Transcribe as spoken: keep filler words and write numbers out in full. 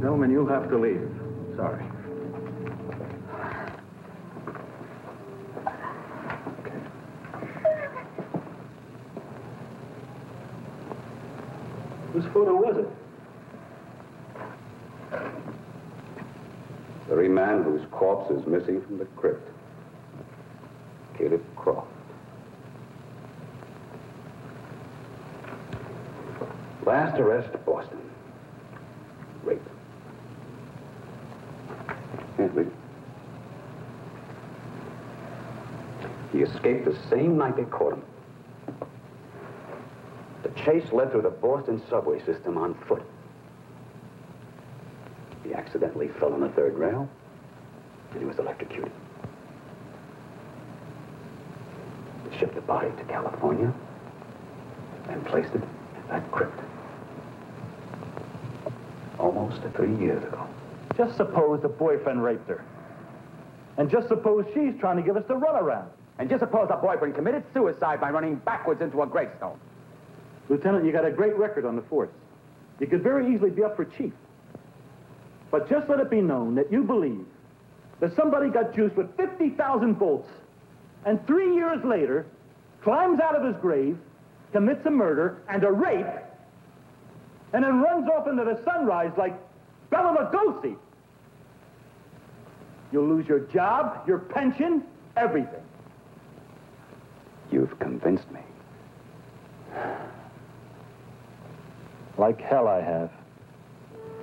Gentlemen, you'll have to leave. Sorry. Whose photo was it? The very man whose corpse is missing from the crypt. Caleb Croft. Last arrest, Boston. Rape. Yeah, read it. He escaped the same night they caught him. The chase led through the Boston subway system on foot. He accidentally fell on the third rail, and he was electrocuted. They shipped the body to California and placed it in that crypt. Almost three years ago. Just suppose the boyfriend raped her. And just suppose she's trying to give us the runaround. And just suppose the boyfriend committed suicide by running backwards into a gravestone. Lieutenant, you got a great record on the force. You could very easily be up for chief. But just let it be known that you believe that somebody got juiced with fifty thousand volts and three years later climbs out of his grave, commits a murder and a rape, and then runs off into the sunrise like Bela Lugosi. You'll lose your job, your pension, everything. You've convinced me. Like hell I have.